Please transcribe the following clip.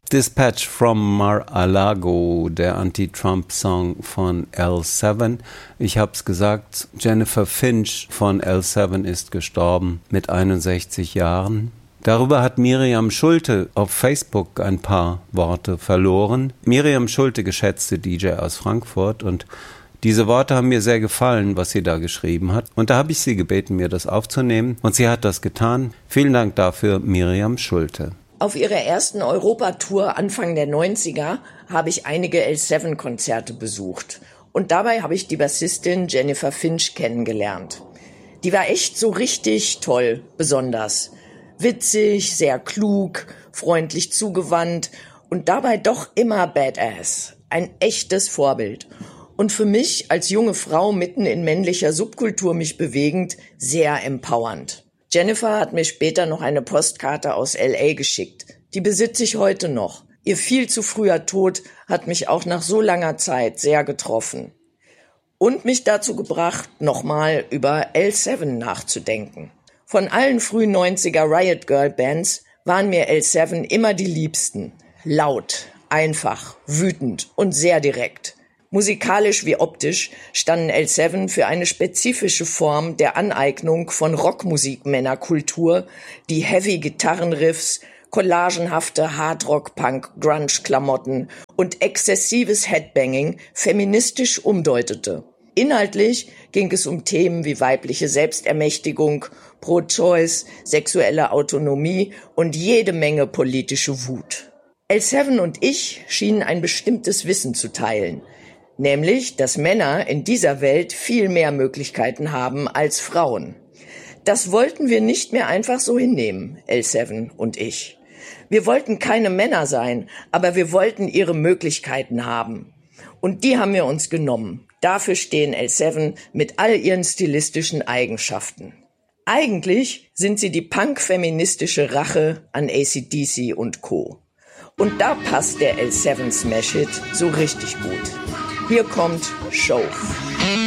Dispatch from Mar-a-Lago, der Anti-Trump-Song von L7. Ich habe es gesagt, Jennifer Finch von L7 ist gestorben mit 61 Jahren. Darüber hat Miriam Schulte auf Facebook ein paar Worte verloren. Miriam Schulte, geschätzte DJ aus Frankfurt, und diese Worte haben mir sehr gefallen, was sie da geschrieben hat. Und da habe ich sie gebeten, mir das aufzunehmen. Und sie hat das getan. Vielen Dank dafür, Miriam Schulte. Auf ihrer ersten Europatour Anfang der 90er habe ich einige L7-Konzerte besucht. Und dabei habe ich die Bassistin Jennifer Finch kennengelernt. Die war echt so richtig toll, besonders. Witzig, sehr klug, freundlich zugewandt und dabei doch immer badass. Ein echtes Vorbild. Und für mich als junge Frau mitten in männlicher Subkultur mich bewegend, sehr empowernd. Jennifer hat mir später noch eine Postkarte aus L.A. geschickt. Die besitze ich heute noch. Ihr viel zu früher Tod hat mich auch nach so langer Zeit sehr getroffen. Und mich dazu gebracht, nochmal über L7 nachzudenken. Von allen frühen 90er Riot Girl Bands waren mir L7 immer die liebsten. Laut, einfach, wütend und sehr direkt. Musikalisch wie optisch standen L7 für eine spezifische Form der Aneignung von Rockmusik-Männerkultur, die Heavy-Gitarrenriffs, collagenhafte Hardrock-Punk-Grunge-Klamotten und exzessives Headbanging feministisch umdeutete. Inhaltlich ging es um Themen wie weibliche Selbstermächtigung, Pro-Choice, sexuelle Autonomie und jede Menge politische Wut. L7 und ich schienen ein bestimmtes Wissen zu teilen. Nämlich, dass Männer in dieser Welt viel mehr Möglichkeiten haben als Frauen. Das wollten wir nicht mehr einfach so hinnehmen, L7 und ich. Wir wollten keine Männer sein, aber wir wollten ihre Möglichkeiten haben. Und die haben wir uns genommen. Dafür stehen L7 mit all ihren stilistischen Eigenschaften. Eigentlich sind sie die punk-feministische Rache an AC/DC und Co. Und da passt der L7 Smash Hit so richtig gut. Hier kommt Show.